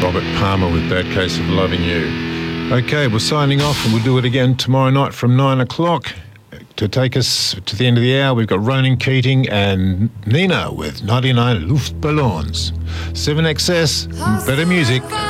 Robert Palmer with Bad Case of Loving You. Okay, we're signing off, and we'll do it again tomorrow night from 9 o'clock. To take us to the end of the hour, we've got Ronan Keating and Nina with 99 Luftballons. 7XS, better music.